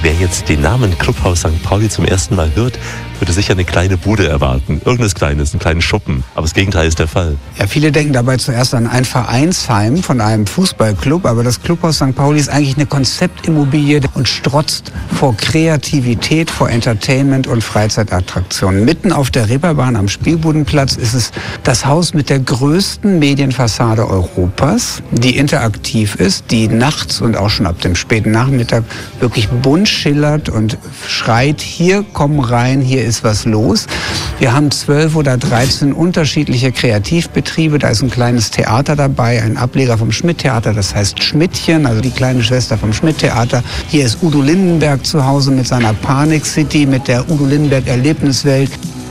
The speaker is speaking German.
Wer jetzt den Namen Clubhaus St. Pauli zum ersten Mal hört, würde sicher eine kleine Bude erwarten. Irgendwas Kleines, einen kleinen Schuppen. Aber das Gegenteil ist der Fall. Ja, viele denken dabei zuerst an ein Vereinsheim von einem Fußballclub. Aber das Clubhaus St. Pauli ist eigentlich eine Konzeptimmobilie und strotzt vor Kreativität, vor Entertainment und Freizeitattraktionen. Mitten auf der Reeperbahn am Spielbudenplatz ist es das Haus mit der größten Medienfassade Europas, die interaktiv ist, die nachts und auch schon ab dem späten Nachmittag wirklich bunt schillert und schreit, hier komm rein, hier ist was los. Wir haben 12 oder 13 unterschiedliche Kreativbetriebe. Da ist ein kleines Theater dabei, ein Ableger vom Schmidt-Theater, das heißt Schmidtchen, also die kleine Schwester vom Schmidt-Theater. Hier ist Udo Lindenberg zu Hause mit seiner Panik City, mit der Udo Lindenberg Erlebniswelt.